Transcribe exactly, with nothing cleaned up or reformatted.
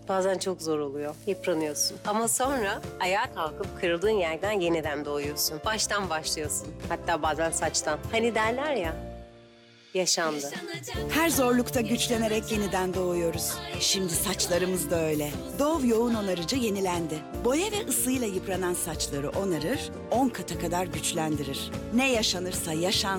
Bazen çok zor oluyor. Yıpranıyorsun. Ama sonra ayağa kalkıp kırıldığın yerden yeniden doğuyorsun. Baştan başlıyorsun. Hatta bazen saçtan. Hani derler ya, yaşandı. Her zorlukta güçlenerek yeniden doğuyoruz. Şimdi saçlarımız da öyle. Dove yoğun onarıcı yenilendi. Boya ve ısıyla yıpranan saçları onarır, on kata kadar güçlendirir. Ne yaşanırsa yaşansın